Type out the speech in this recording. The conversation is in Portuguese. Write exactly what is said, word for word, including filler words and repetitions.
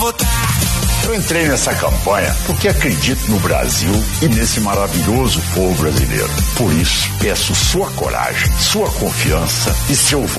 votar. Eu entrei nessa campanha porque acredito no Brasil e nesse maravilhoso povo brasileiro. Por isso, peço sua coragem, sua confiança e seu voto.